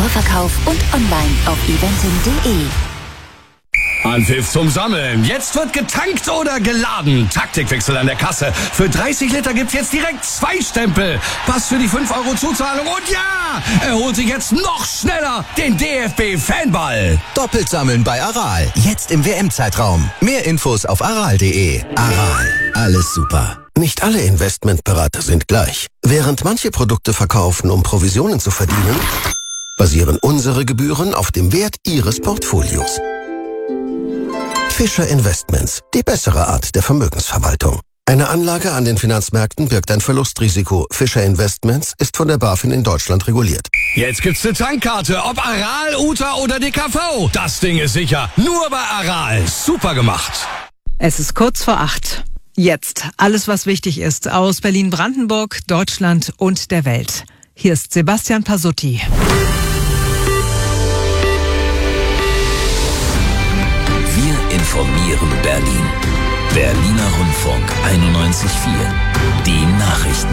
Vorverkauf und online auf eventim.de. Anpfiff zum Sammeln. Jetzt wird getankt oder geladen. Taktikwechsel an der Kasse. Für 30 Liter gibt's jetzt direkt 2 Stempel. Pass für die 5 € Zuzahlung. Und ja, er holt sich jetzt noch schneller den DFB-Fanball. Doppelt sammeln bei Aral. Jetzt im WM-Zeitraum. Mehr Infos auf aral.de. Aral. Alles super. Nicht alle Investmentberater sind gleich. Während manche Produkte verkaufen, um Provisionen zu verdienen, basieren unsere Gebühren auf dem Wert Ihres Portfolios. Fischer Investments, die bessere Art der Vermögensverwaltung. Eine Anlage an den Finanzmärkten birgt ein Verlustrisiko. Fischer Investments ist von der BaFin in Deutschland reguliert. Jetzt gibt's eine Tankkarte, ob Aral, UTA oder DKV. Das Ding ist sicher. Nur bei Aral. Super gemacht. Es ist kurz vor 8. Jetzt alles, was wichtig ist aus Berlin-Brandenburg, Deutschland und der Welt. Hier ist Sebastian Pasutti. Wir informieren Berlin. Berliner Rundfunk 91.4. Die Nachrichten.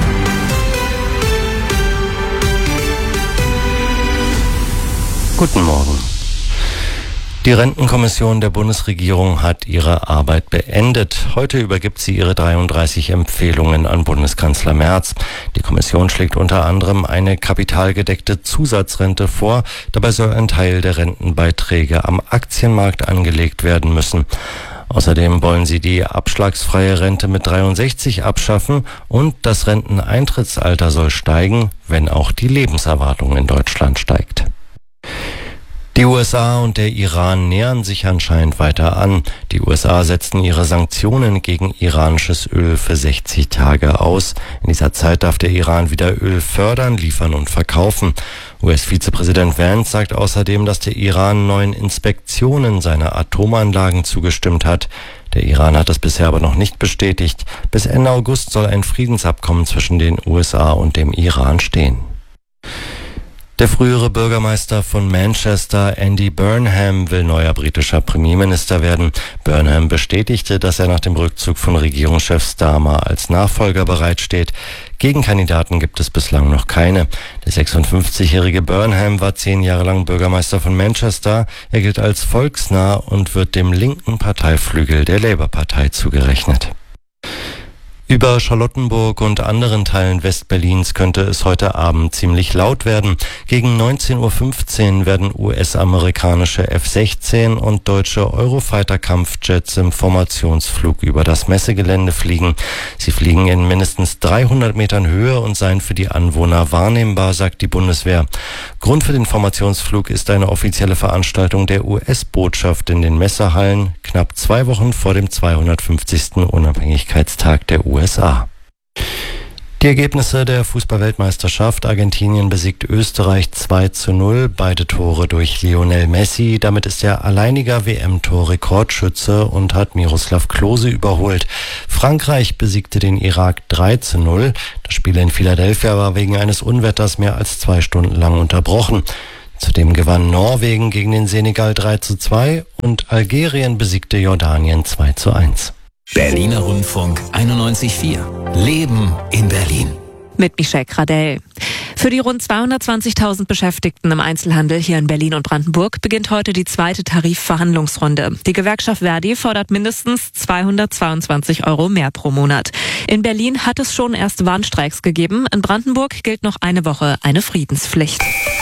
Guten Morgen. Die Rentenkommission der Bundesregierung hat ihre Arbeit beendet. Heute übergibt sie ihre 33 Empfehlungen an Bundeskanzler Merz. Die Kommission schlägt unter anderem eine kapitalgedeckte Zusatzrente vor. Dabei soll ein Teil der Rentenbeiträge am Aktienmarkt angelegt werden müssen. Außerdem wollen sie die abschlagsfreie Rente mit 63 abschaffen und das Renteneintrittsalter soll steigen, wenn auch die Lebenserwartung in Deutschland steigt. Die USA und der Iran nähern sich anscheinend weiter an. Die USA setzten ihre Sanktionen gegen iranisches Öl für 60 Tage aus. In dieser Zeit darf der Iran wieder Öl fördern, liefern und verkaufen. US-Vizepräsident Vance sagt außerdem, dass der Iran neuen Inspektionen seiner Atomanlagen zugestimmt hat. Der Iran hat das bisher aber noch nicht bestätigt. Bis Ende August soll ein Friedensabkommen zwischen den USA und dem Iran stehen. Der frühere Bürgermeister von Manchester, Andy Burnham, will neuer britischer Premierminister werden. Burnham bestätigte, dass er nach dem Rückzug von Regierungschef Starmer als Nachfolger bereitsteht. Gegenkandidaten gibt es bislang noch keine. Der 56-jährige Burnham war 10 Jahre lang Bürgermeister von Manchester. Er gilt als volksnah und wird dem linken Parteiflügel der Labour-Partei zugerechnet. Über Charlottenburg und anderen Teilen Westberlins könnte es heute Abend ziemlich laut werden. Gegen 19:15 Uhr werden US-amerikanische F-16 und deutsche Eurofighter-Kampfjets im Formationsflug über das Messegelände fliegen. Sie fliegen in mindestens 300 Metern Höhe und seien für die Anwohner wahrnehmbar, sagt die Bundeswehr. Grund für den Formationsflug ist eine offizielle Veranstaltung der US-Botschaft in den Messehallen, knapp 2 Wochen vor dem 250. Unabhängigkeitstag der USA. Die Ergebnisse der Fußball-Weltmeisterschaft: Argentinien besiegt Österreich 2:0, beide Tore durch Lionel Messi. Damit ist er alleiniger WM-Tor-Rekordschütze und hat Miroslav Klose überholt. Frankreich besiegte den Irak 3:0. Das Spiel in Philadelphia war wegen eines Unwetters mehr als 2 Stunden lang unterbrochen. Zudem gewann Norwegen gegen den Senegal 3:2 und Algerien besiegte Jordanien 2:1. Berliner Rundfunk 91.4. Leben in Berlin. Mit Michelle Gradell. Für die rund 220.000 Beschäftigten im Einzelhandel hier in Berlin und Brandenburg beginnt heute die zweite Tarifverhandlungsrunde. Die Gewerkschaft Verdi fordert mindestens 222 € mehr pro Monat. In Berlin hat es schon erst Warnstreiks gegeben. In Brandenburg gilt noch eine Woche eine Friedenspflicht.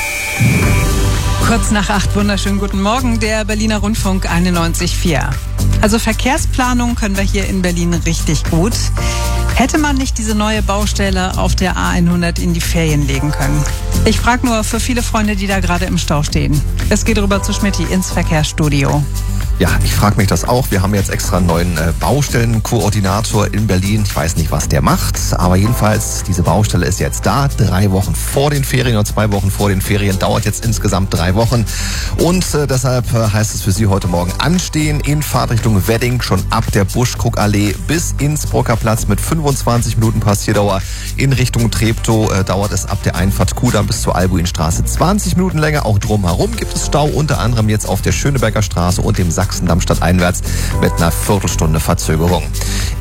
Kurz nach 8, wunderschönen guten Morgen, der Berliner Rundfunk 91.4. Also Verkehrsplanung können wir hier in Berlin richtig gut. Hätte man nicht diese neue Baustelle auf der A100 in die Ferien legen können? Ich frage nur für viele Freunde, die da gerade im Stau stehen. Es geht rüber zu Schmitty ins Verkehrsstudio. Ja, ich frage mich das auch. Wir haben jetzt extra einen neuen Baustellenkoordinator in Berlin. Ich weiß nicht, was der macht, aber jedenfalls, diese Baustelle ist jetzt da. 3 Wochen vor den Ferien oder 2 Wochen vor den Ferien. Dauert jetzt insgesamt 3 Wochen. Und deshalb heißt es für Sie heute Morgen anstehen in Fahrtrichtung Wedding, schon ab der Buschkrugallee bis Innsbrucker Platz mit 25 Minuten Passierdauer. In Richtung Treptow dauert es ab der Einfahrt Kudamm bis zur Albuinstraße 20 Minuten länger. Auch drumherum gibt es Stau, unter anderem jetzt auf der Schöneberger Straße und dem Sachsendamm stadteinwärts mit einer Viertelstunde Verzögerung.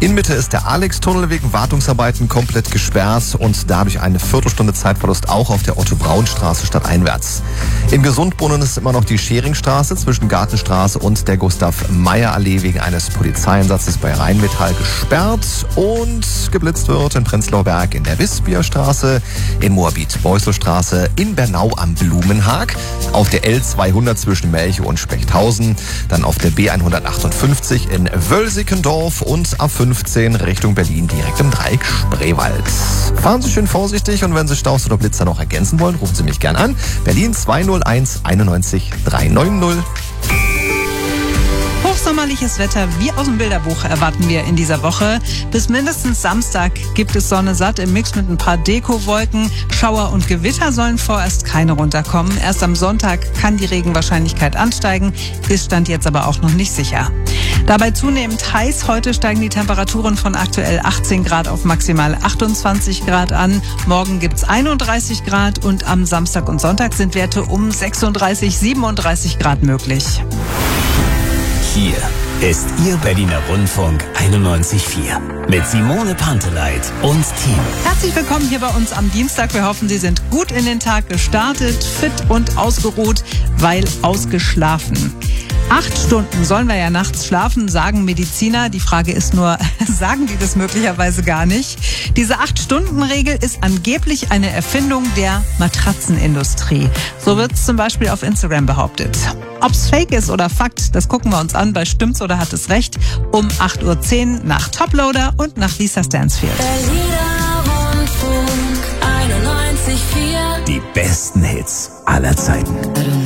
In Mitte ist der Alex-Tunnel wegen Wartungsarbeiten komplett gesperrt und dadurch eine Viertelstunde Zeitverlust auch auf der Otto-Braun-Straße stadteinwärts. In Gesundbrunnen ist immer noch die Scheringstraße zwischen Gartenstraße und der Gustav-Meyer-Allee wegen eines Polizeieinsatzes bei Rheinmetall gesperrt und geblitzt wird in Prenzlauer Berg in der Wispierstraße, in Moabit-Beusselstraße, in Bernau am Blumenhag, auf der L200 zwischen Melche und Spechthausen, dann auf der B158 in Wölsikendorf und A15 Richtung Berlin direkt im Dreieck Spreewald. Fahren Sie schön vorsichtig und wenn Sie Staus oder Blitzer noch ergänzen wollen, rufen Sie mich gern an. Berlin 201 91 390. Hochsommerliches Wetter wie aus dem Bilderbuch erwarten wir in dieser Woche. Bis mindestens Samstag gibt es Sonne satt im Mix mit ein paar Dekowolken. Schauer und Gewitter sollen vorerst keine runterkommen. Erst am Sonntag kann die Regenwahrscheinlichkeit ansteigen, ist Stand jetzt aber auch noch nicht sicher. Dabei zunehmend heiß. Heute steigen die Temperaturen von aktuell 18 Grad auf maximal 28 Grad an. Morgen gibt's 31 Grad und am Samstag und Sonntag sind Werte um 36, 37 Grad möglich. Hier ist Ihr Berliner Rundfunk 91.4 mit Simone Panteleit und Team. Herzlich willkommen hier bei uns am Dienstag. Wir hoffen, Sie sind gut in den Tag gestartet, fit und ausgeruht, weil ausgeschlafen. 8 Stunden sollen wir ja nachts schlafen, sagen Mediziner. Die Frage ist nur, sagen die das möglicherweise gar nicht? Diese 8-Stunden-Regel ist angeblich eine Erfindung der Matratzenindustrie. So wird es zum Beispiel auf Instagram behauptet. Ob's Fake ist oder Fakt, das gucken wir uns an bei Stimmt's oder hat es recht? Um 8.10 Uhr nach Toploader und nach Lisa Stansfield. Berliner Rundfunk 91.4. Die besten Hits aller Zeiten.